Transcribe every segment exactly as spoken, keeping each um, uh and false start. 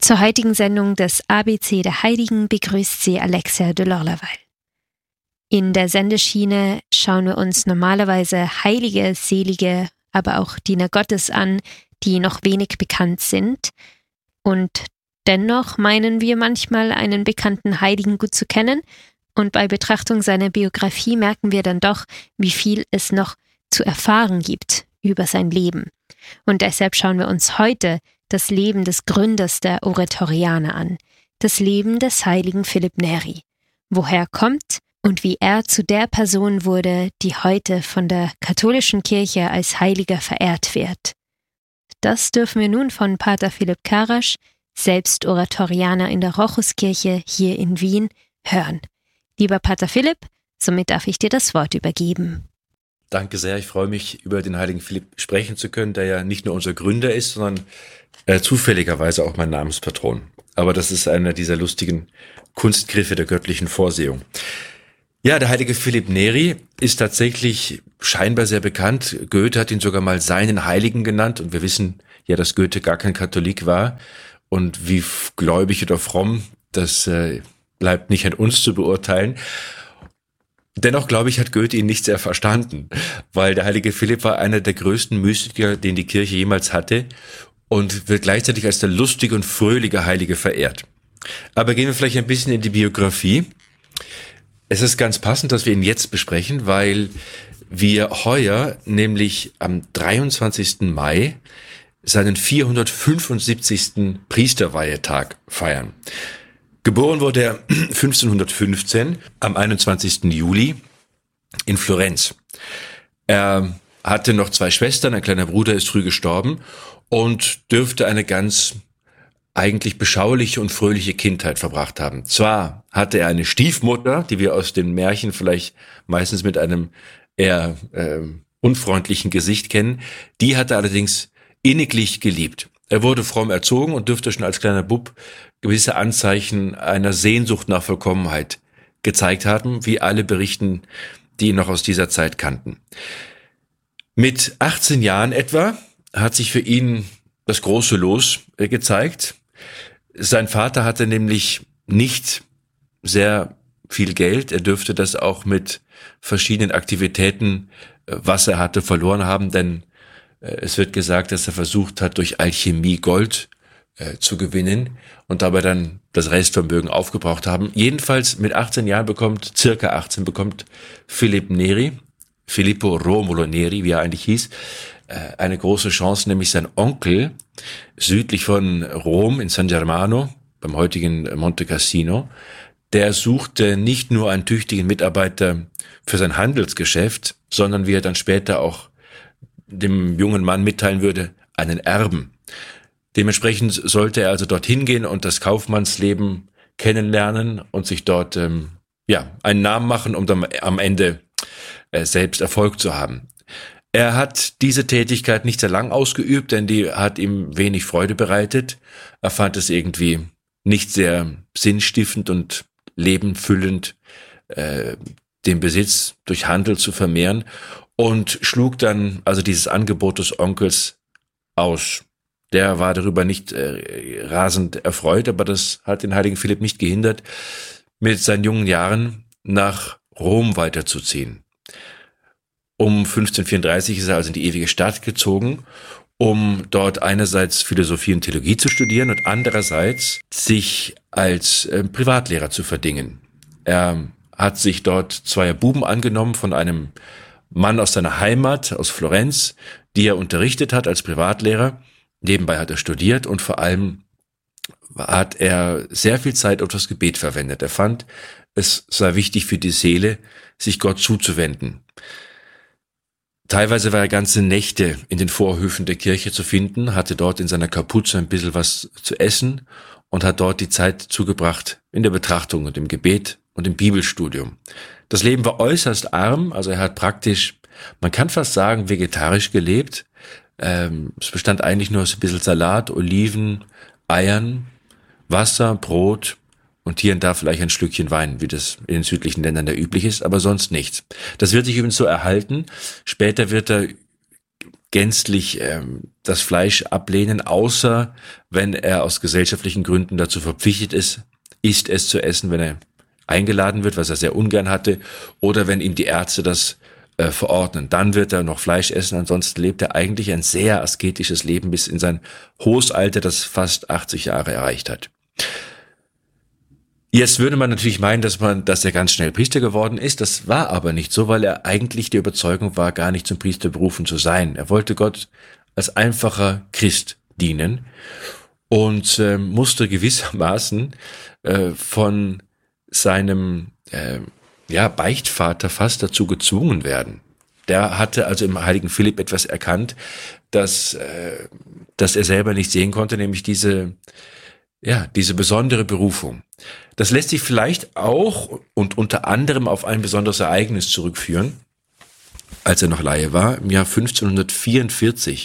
Zur heutigen Sendung des A B C der Heiligen begrüßt sie Alexia de Lorlaval. In der Sendeschiene schauen wir uns normalerweise heilige, selige, aber auch Diener Gottes an, die noch wenig bekannt sind. Und dennoch meinen wir manchmal, einen bekannten Heiligen gut zu kennen. Und bei Betrachtung seiner Biografie merken wir dann doch, wie viel es noch zu erfahren gibt über sein Leben. Und deshalb schauen wir uns heute das Leben des Gründers der Oratorianer an, das Leben des heiligen Philipp Neri, woher kommt und wie er zu der Person wurde, die heute von der katholischen Kirche als Heiliger verehrt wird. Das dürfen wir nun von Pater Philipp Karasch, selbst Oratorianer in der Rochuskirche hier in Wien, hören. Lieber Pater Philipp, somit darf ich dir das Wort übergeben. Danke sehr, ich freue mich, über den heiligen Philipp sprechen zu können, der ja nicht nur unser Gründer ist, sondern äh, zufälligerweise auch mein Namenspatron. Aber das ist einer dieser lustigen Kunstgriffe der göttlichen Vorsehung. Ja, der heilige Philipp Neri ist tatsächlich scheinbar sehr bekannt. Goethe hat ihn sogar mal seinen Heiligen genannt und wir wissen ja, dass Goethe gar kein Katholik war und wie gläubig oder fromm, das äh, bleibt nicht an uns zu beurteilen. Dennoch, glaube ich, hat Goethe ihn nicht sehr verstanden, weil der heilige Philipp war einer der größten Mystiker, den die Kirche jemals hatte und wird gleichzeitig als der lustige und fröhliche Heilige verehrt. Aber gehen wir vielleicht ein bisschen in die Biografie. Es ist ganz passend, dass wir ihn jetzt besprechen, weil wir heuer, nämlich am dreiundzwanzigsten Mai, seinen vierhundertfünfundsiebzigsten Priesterweihetag feiern. Geboren wurde er fünfzehnhundertfünfzehn am einundzwanzigsten Juli in Florenz. Er hatte noch zwei Schwestern, ein kleiner Bruder ist früh gestorben und dürfte eine ganz eigentlich beschauliche und fröhliche Kindheit verbracht haben. Zwar hatte er eine Stiefmutter, die wir aus den Märchen vielleicht meistens mit einem eher äh, unfreundlichen Gesicht kennen, die hat er allerdings inniglich geliebt. Er wurde fromm erzogen und dürfte schon als kleiner Bub gewisse Anzeichen einer Sehnsucht nach Vollkommenheit gezeigt haben, wie alle berichten, die ihn noch aus dieser Zeit kannten. Mit achtzehn Jahren etwa hat sich für ihn das große Los gezeigt. Sein Vater hatte nämlich nicht sehr viel Geld. Er dürfte das auch mit verschiedenen Aktivitäten, was er hatte, verloren haben, denn es wird gesagt, dass er versucht hat, durch Alchemie Gold äh, zu gewinnen und dabei dann das Restvermögen aufgebraucht haben. Jedenfalls mit achtzehn Jahren bekommt, circa achtzehn, bekommt Philipp Neri, Filippo Romolo Neri, wie er eigentlich hieß, äh, eine große Chance, nämlich sein Onkel südlich von Rom in San Germano, beim heutigen Monte Cassino, der suchte nicht nur einen tüchtigen Mitarbeiter für sein Handelsgeschäft, sondern wie er dann später auch dem jungen Mann mitteilen würde, einen Erben. Dementsprechend sollte er also dorthin gehen und das Kaufmannsleben kennenlernen und sich dort ähm, ja einen Namen machen, um dann am Ende äh, selbst Erfolg zu haben. Er hat diese Tätigkeit nicht sehr lang ausgeübt, denn die hat ihm wenig Freude bereitet. Er fand es irgendwie nicht sehr sinnstiftend und lebenfüllend, äh, den Besitz durch Handel zu vermehren. Und schlug dann also dieses Angebot des Onkels aus. Der war darüber nicht äh, rasend erfreut, aber das hat den heiligen Philipp nicht gehindert, mit seinen jungen Jahren nach Rom weiterzuziehen. Um fünfzehnhundertvierunddreißig ist er also in die ewige Stadt gezogen, um dort einerseits Philosophie und Theologie zu studieren und andererseits sich als äh, Privatlehrer zu verdingen. Er hat sich dort zweier Buben angenommen von einem Mann aus seiner Heimat, aus Florenz, die er unterrichtet hat als Privatlehrer. Nebenbei hat er studiert und vor allem hat er sehr viel Zeit auf das Gebet verwendet. Er fand, es sei wichtig für die Seele, sich Gott zuzuwenden. Teilweise war er ganze Nächte in den Vorhöfen der Kirche zu finden, hatte dort in seiner Kapuze ein bisschen was zu essen und hat dort die Zeit zugebracht in der Betrachtung und im Gebet und im Bibelstudium. Das Leben war äußerst arm, also er hat praktisch, man kann fast sagen, vegetarisch gelebt. Ähm, es bestand eigentlich nur aus ein bisschen Salat, Oliven, Eiern, Wasser, Brot und hier und da vielleicht ein Schlückchen Wein, wie das in den südlichen Ländern da üblich ist, aber sonst nichts. Das wird sich übrigens so erhalten. Später wird er gänzlich ähm, das Fleisch ablehnen, außer wenn er aus gesellschaftlichen Gründen dazu verpflichtet ist, ist es zu essen, wenn er eingeladen wird, was er sehr ungern hatte, oder wenn ihm die Ärzte das äh, verordnen. Dann wird er noch Fleisch essen, ansonsten lebt er eigentlich ein sehr asketisches Leben bis in sein hohes Alter, das fast achtzig Jahre erreicht hat. Jetzt würde man natürlich meinen, dass man, dass er ganz schnell Priester geworden ist. Das war aber nicht so, weil er eigentlich die Überzeugung war, gar nicht zum Priester berufen zu sein. Er wollte Gott als einfacher Christ dienen und äh, musste gewissermaßen äh, von seinem äh, ja, Beichtvater fast dazu gezwungen werden. Der hatte also im heiligen Philipp etwas erkannt, das, äh, das er selber nicht sehen konnte, nämlich diese Ja, diese besondere Berufung. Das lässt sich vielleicht auch und unter anderem auf ein besonderes Ereignis zurückführen, als er noch Laie war, im Jahr fünfzehnhundertvierundvierzig.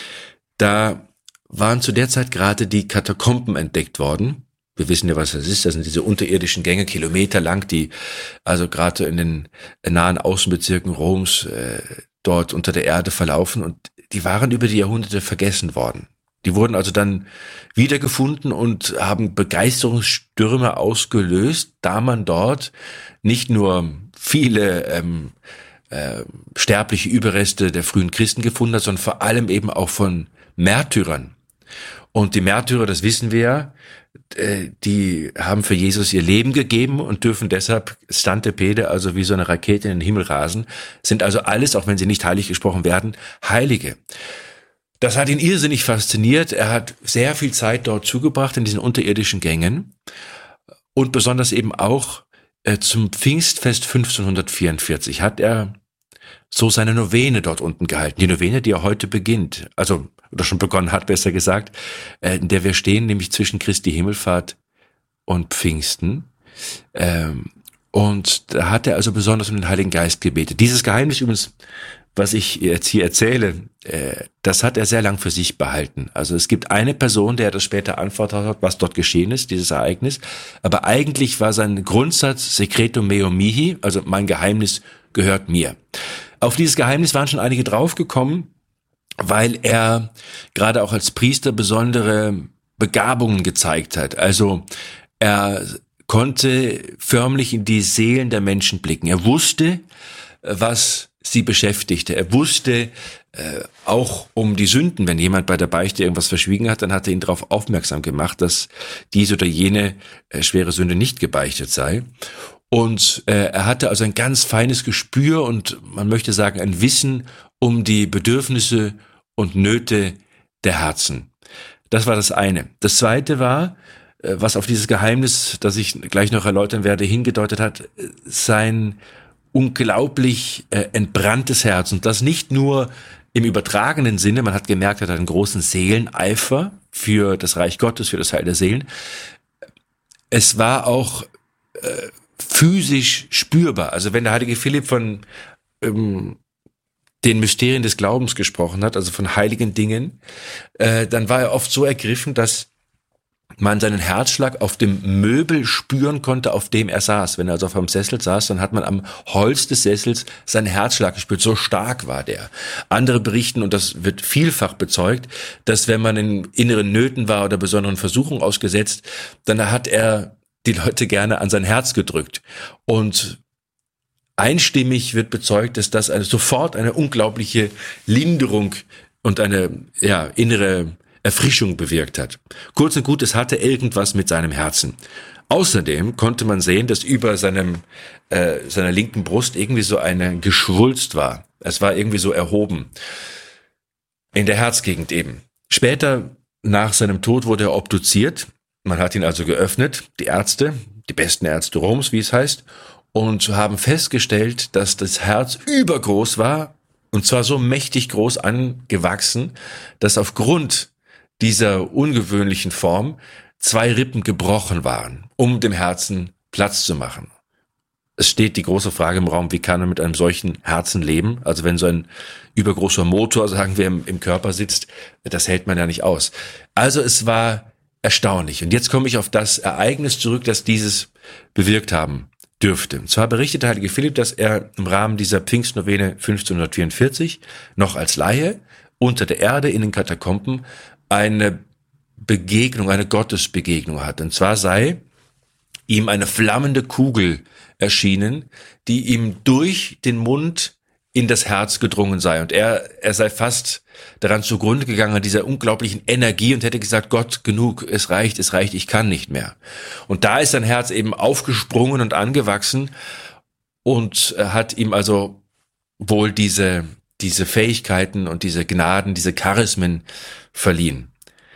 Da waren zu der Zeit gerade die Katakomben entdeckt worden. Wir wissen ja, was das ist. Das sind diese unterirdischen Gänge, kilometerlang, die also gerade in den nahen Außenbezirken Roms äh, dort unter der Erde verlaufen. Und die waren über die Jahrhunderte vergessen worden. Die wurden also dann wiedergefunden und haben Begeisterungsstürme ausgelöst, da man dort nicht nur viele ähm, äh, sterbliche Überreste der frühen Christen gefunden hat, sondern vor allem eben auch von Märtyrern. Und die Märtyrer, das wissen wir ja, äh, die haben für Jesus ihr Leben gegeben und dürfen deshalb stante pede, also wie so eine Rakete in den Himmel rasen, sind also alles, auch wenn sie nicht heilig gesprochen werden, Heilige. Das hat ihn irrsinnig fasziniert. Er hat sehr viel Zeit dort zugebracht in diesen unterirdischen Gängen und besonders eben auch äh, zum Pfingstfest fünfzehnhundertvierundvierzig hat er so seine Novene dort unten gehalten. Die Novene, die er heute beginnt, also oder schon begonnen hat, besser gesagt, äh, in der wir stehen, nämlich zwischen Christi Himmelfahrt und Pfingsten. Ähm, und da hat er also besonders um den Heiligen Geist gebetet. Dieses Geheimnis übrigens, was ich jetzt hier erzähle, äh, das hat er sehr lang für sich behalten. Also es gibt eine Person, der das später antwortet hat, was dort geschehen ist, dieses Ereignis. Aber eigentlich war sein Grundsatz Secretum meo mihi, also mein Geheimnis gehört mir. Auf dieses Geheimnis waren schon einige draufgekommen, weil er gerade auch als Priester besondere Begabungen gezeigt hat. Also er konnte förmlich in die Seelen der Menschen blicken. Er wusste, was sie beschäftigte. Er wusste äh, auch um die Sünden, wenn jemand bei der Beichte irgendwas verschwiegen hat, dann hat er ihn darauf aufmerksam gemacht, dass diese oder jene äh, schwere Sünde nicht gebeichtet sei. Und äh, er hatte also ein ganz feines Gespür und man möchte sagen ein Wissen um die Bedürfnisse und Nöte der Herzen. Das war das eine. Das zweite war, äh, was auf dieses Geheimnis, das ich gleich noch erläutern werde, hingedeutet hat, sein unglaublich äh, entbranntes Herz und das nicht nur im übertragenen Sinne, man hat gemerkt, er hat einen großen Seeleneifer für das Reich Gottes, für das Heil der Seelen. Es war auch äh, physisch spürbar. Also wenn der heilige Philipp von ähm, den Mysterien des Glaubens gesprochen hat, also von heiligen Dingen, äh, dann war er oft so ergriffen, dass man seinen Herzschlag auf dem Möbel spüren konnte, auf dem er saß. Wenn er also auf einem Sessel saß, dann hat man am Holz des Sessels seinen Herzschlag gespürt. So stark war der. Andere berichten, und das wird vielfach bezeugt, dass wenn man in inneren Nöten war oder besonderen Versuchungen ausgesetzt, dann hat er die Leute gerne an sein Herz gedrückt. Und einstimmig wird bezeugt, dass das eine, sofort eine unglaubliche Linderung und eine ja, innere Erfrischung bewirkt hat. Kurz und gut, es hatte irgendwas mit seinem Herzen. Außerdem konnte man sehen, dass über seinem äh, seiner linken Brust irgendwie so eine Geschwulst war. Es war irgendwie so erhoben. In der Herzgegend eben. Später, nach seinem Tod, wurde er obduziert. Man hat ihn also geöffnet, die Ärzte, die besten Ärzte Roms, wie es heißt, und haben festgestellt, dass das Herz übergroß war, und zwar so mächtig groß angewachsen, dass aufgrund dieser ungewöhnlichen Form zwei Rippen gebrochen waren, um dem Herzen Platz zu machen. Es steht die große Frage im Raum, wie kann man mit einem solchen Herzen leben? Also wenn so ein übergroßer Motor, sagen wir, im, im Körper sitzt, das hält man ja nicht aus. Also es war erstaunlich. Und jetzt komme ich auf das Ereignis zurück, das dieses bewirkt haben dürfte. Und zwar berichtet der heilige Philipp, dass er im Rahmen dieser Pfingstnovene fünfzehnhundertvierundvierzig noch als Laie unter der Erde in den Katakomben eine Begegnung, eine Gottesbegegnung hat. Und zwar sei ihm eine flammende Kugel erschienen, die ihm durch den Mund in das Herz gedrungen sei. Und er, er sei fast daran zugrunde gegangen, an dieser unglaublichen Energie, und hätte gesagt, Gott, genug, es reicht, es reicht, ich kann nicht mehr. Und da ist sein Herz eben aufgesprungen und angewachsen und hat ihm also wohl diese, diese Fähigkeiten und diese Gnaden, diese Charismen verliehen.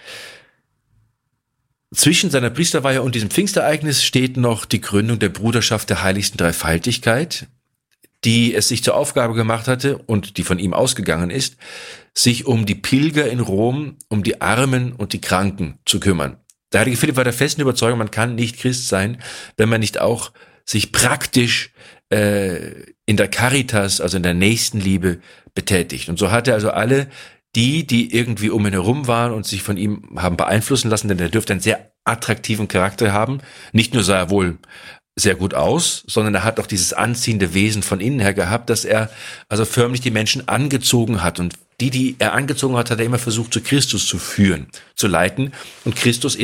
Zwischen seiner Priesterweihe und diesem Pfingstereignis steht noch die Gründung der Bruderschaft der heiligsten Dreifaltigkeit, die es sich zur Aufgabe gemacht hatte und die von ihm ausgegangen ist, sich um die Pilger in Rom, um die Armen und die Kranken zu kümmern. Der heilige Philipp war der festen Überzeugung, man kann nicht Christ sein, wenn man nicht auch sich praktisch äh, in der Caritas, also in der Nächstenliebe, betätigt. Und so hat er also alle die, die irgendwie um ihn herum waren und sich von ihm haben beeinflussen lassen, denn er dürfte einen sehr attraktiven Charakter haben. Nicht nur sah er wohl sehr gut aus, sondern er hat auch dieses anziehende Wesen von innen her gehabt, dass er also förmlich die Menschen angezogen hat. Und die, die er angezogen hat, hat er immer versucht, zu Christus zu führen, zu leiten und Christus